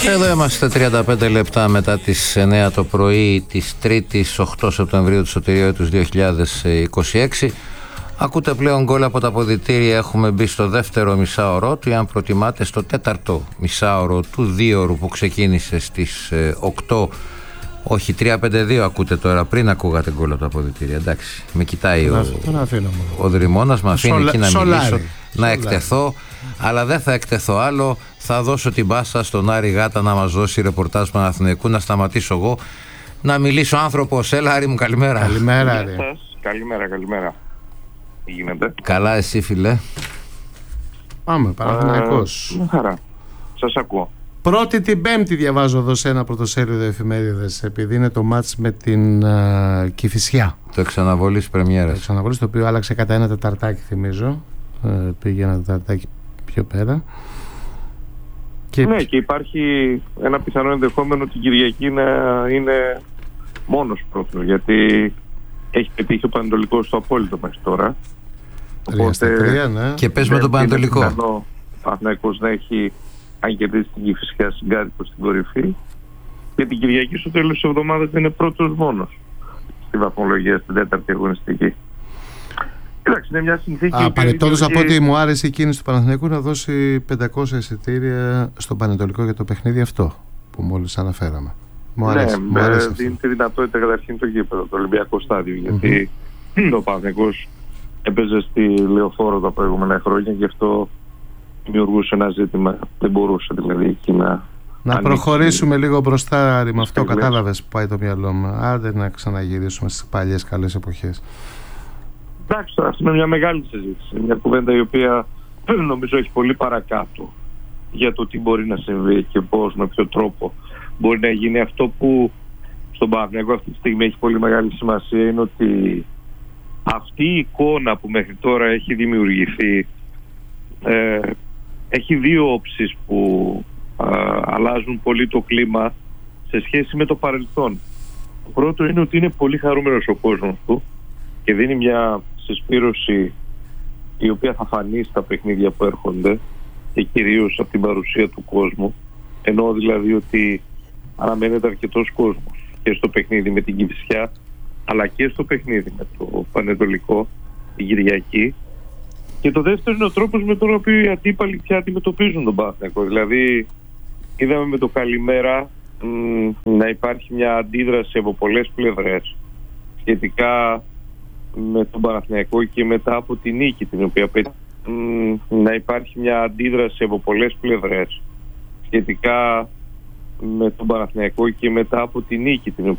Εδώ είμαστε 35 λεπτά μετά τις 9 το πρωί της 3ης 8 Σεπτεμβρίου του Σωτηρίου έτους 2026. Ακούτε πλέον γκολ από τα αποδυτήρια. Έχουμε μπει στο δεύτερο μισάωρο του, ή αν προτιμάτε στο τέταρτο μισάωρο του δίωρου που ξεκίνησε στις 8. Όχι, 3-5-2 ακούτε τώρα, πριν ακούγατε γκολ από τα αποδυτήρια. Εντάξει, με κοιτάει ο δρυμώνας, με αφήνει εκεί να μιλήσω, να εκτεθώ, αλλά δεν θα εκτεθώ άλλο. Θα δώσω την πάσα στον Άρη Γάτα να μας δώσει ρεπορτάζ Παναθηναϊκού, να σταματήσω εγώ να μιλήσω. Άνθρωπος, έλα Άρη μου, καλημέρα. Καλημέρα Άρη. Καλημέρα. Τι γίνεται? Καλά, εσύ φίλε? Πάμε, Παναθηναϊκός. Χαρά, σας ακούω. Πρώτη την Πέμπτη διαβάζω εδώ σε ένα πρωτοσέλιδο εφημερίδες, επειδή είναι το μάτς με την Κηφισιά. Το εξαναβολής πρεμιέρας. Το εξαναβολής, το οποίο άλλαξε κατά ένα τεταρτάκι, θυμίζω. Πήγε ένα τεταρτάκι πιο πέρα. Ναι, και υπάρχει ένα πιθανό ενδεχόμενο την Κυριακή να είναι μόνος πρώτος, γιατί έχει πετύχει ο Πανετολικός στο απόλυτο μέχρι τώρα. 3-3, ναι. Και πες με τον Πανετολικό. Ο Παναθηναϊκός να έχει, αν κερδίσει την Κηφισιά, συγκάτοικο στην κορυφή, και την Κυριακή στο τέλος της εβδομάδας είναι πρώτος μόνος στη βαθμολογία, στην τέταρτη αγωνιστική. Κοιτάξτε, είναι μια συνθήκη. Παρεπτόντως, από ό,τι μου άρεσε η κίνηση του Παναθηναϊκού να δώσει 500 εισιτήρια στον Πανετολικό για το παιχνίδι αυτό που μόλις αναφέραμε. Μου άρεσε. Δίνει τη δυνατότητα καταρχήν το γήπεδο, το Ολυμπιακό στάδιο, γιατί ο Παναθηναϊκός έπαιζε στη Λεωφόρο τα προηγούμενα χρόνια και αυτό δημιουργούσε ένα ζήτημα. Δεν μπορούσε δηλαδή εκεί να προχωρήσουμε λίγο μπροστά, Άρη, με αυτό κατάλαβες που πάει το μυαλό μου. Άντε να ξαναγυρίσουμε στις παλιές καλές εποχές. Εντάξει, αυτή είναι μια μεγάλη συζήτηση. Μια κουβέντα η οποία νομίζω έχει πολύ παρακάτω για το τι μπορεί να συμβεί και πώς, με ποιο τρόπο μπορεί να γίνει. Αυτό που στον Παναθηναϊκό αυτή τη στιγμή έχει πολύ μεγάλη σημασία είναι ότι αυτή η εικόνα που μέχρι τώρα έχει δημιουργηθεί έχει δύο όψεις που αλλάζουν πολύ το κλίμα σε σχέση με το παρελθόν. Το πρώτο είναι ότι είναι πολύ χαρούμενος ο κόσμος του και δίνει μια συσπήρωση η οποία θα φανεί στα παιχνίδια που έρχονται και κυρίως από την παρουσία του κόσμου, ενώ δηλαδή ότι αναμένεται αρκετός κόσμος και στο παιχνίδι με την Κηφισιά αλλά και στο παιχνίδι με το Πανετολικό την Κυριακή. Και το δεύτερο είναι ο τρόπος με τον οποίο οι αντίπαλοι πια αντιμετωπίζουν τον Παναθηναϊκό. Δηλαδή είδαμε με το καλημέρα να υπάρχει μια αντίδραση από πολλές πλευρές σχετικά με τον Παναθηναϊκό και μετά από την νίκη την οποία πέτυχε. Να υπάρχει μια αντίδραση από πολλές πλευρές σχετικά με τον Παναθηναϊκό και μετά από την νίκη την οποία